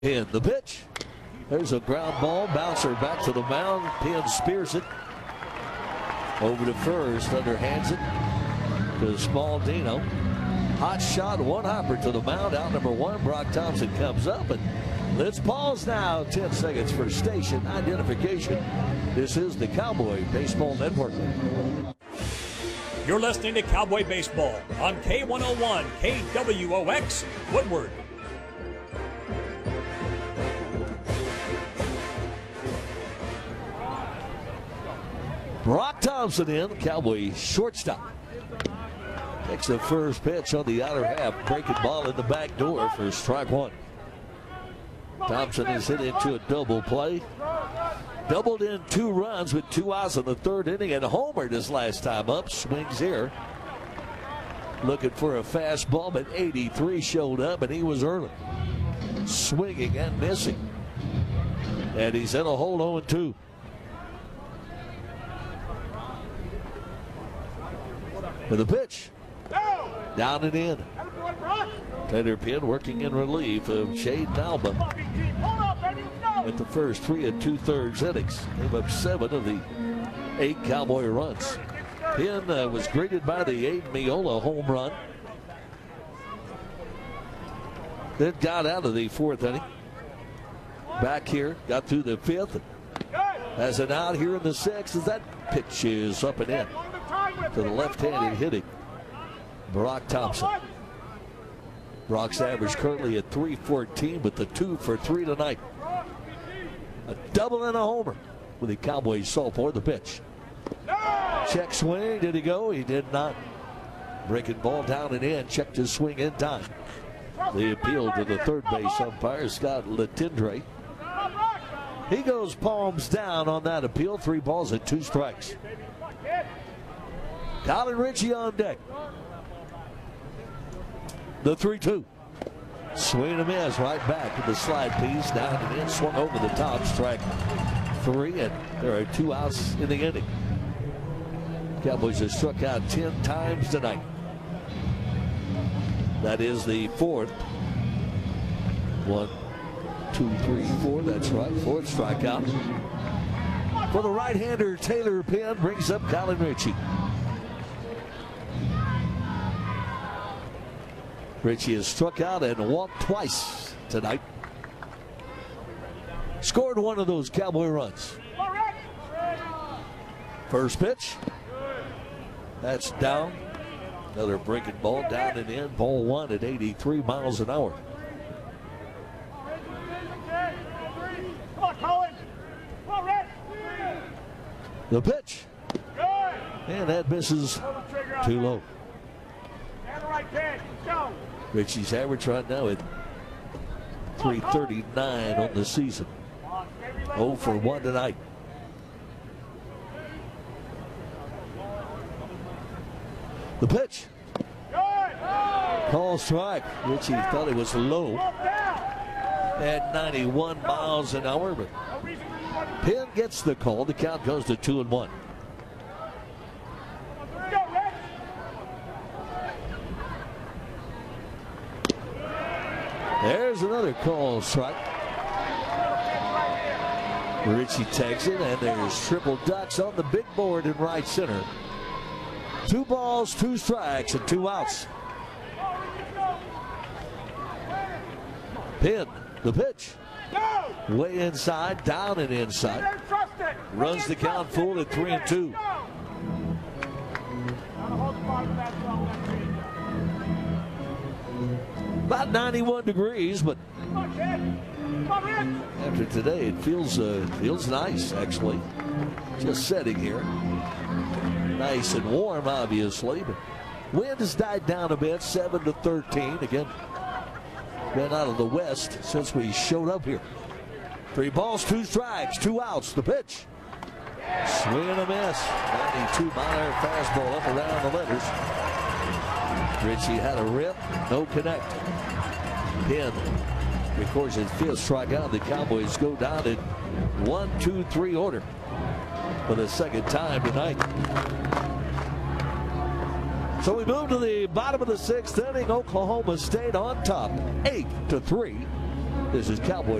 In the pitch. There's a ground ball. Bouncer back to the mound. Penn spears it. Over to first. Underhands it to Spaldino. Hot shot. One hopper to the mound. Out number one. Brock Thompson comes up. And let's pause now. 10 seconds for station identification. This is the Cowboy Baseball Network. You're listening to Cowboy Baseball on K101 KWOX Woodward. Brock Thompson in, Cowboy shortstop. Takes the first pitch on the outer half. Breaking ball in the back door for strike one. Thompson is hit into a double play. Doubled in 2 runs with 2 outs in the third inning and homered his last time up. Swings here. Looking for a fastball, but 83 showed up and he was early. Swinging and missing. And he's in a hole 0-2. With a pitch. Down and in. Taylor Penn working in relief of Shaden Alba. With the first 3 2/3 innings. Gave up 7 of the 8 Cowboy runs. Penn was greeted by the Aiden Miola home run. Then got out of the 4th inning. Back here, got through the 5th. Has an out here in the 6th as that pitch is up and in. To the left-handed hitting Brock Thompson. Brock's average currently at .314 with the 2 for 3 tonight. A double and a homer with the Cowboys sophomore. The pitch. Check swing. Did he go? He did not. Breaking ball down and in. Checked his swing in time. The appeal to the third base umpire, Scott Latindre. He goes palms down on that appeal. 3 balls and 2 strikes. Colin Ritchie on deck. The 3-2. Swing and a miss right back to the slide piece. Down and in. Swung over the top. Strike 3. And there are 2 outs in the inning. Cowboys have struck out 10 times tonight. That is the 4th. 1, 2, 3, 4. That's right. 4th strikeout. For the right-hander, Taylor Penn brings up Colin Ritchie. Ritchie has struck out and walked twice tonight. Scored 1 of those Cowboy runs. First pitch. That's down. Another breaking ball down and in. Ball 1 at 83 miles an hour. The pitch. And that misses too low. Ritchie's average right now at .339 on the season. 0 for 1 tonight. The pitch. Call strike. Ritchie thought it was low at 91 miles an hour, but Penn gets the call. The count goes to 2-1. There's another call strike. Ritchie takes it, and there's triple ducks on the big board in right center. 2 balls, 2 strikes, and 2 outs. Penn, the pitch. Way inside, down and inside. Runs the count full at 3-2. About 91 degrees, but after today it feels nice, actually. Just setting here. Nice and warm, obviously, but wind has died down a bit, 7-13. Again, been out of the west since we showed up here. 3 balls, 2 strikes, 2 outs. The pitch. Swing and a miss. 92-mile fastball up around the letters. Ritchie had a rip, no connect. Penn records his 5th strikeout. The Cowboys go down in 1-2-3 order for the 2nd time tonight. So we move to the bottom of the 6th inning. Oklahoma State on top, 8-3. This is Cowboy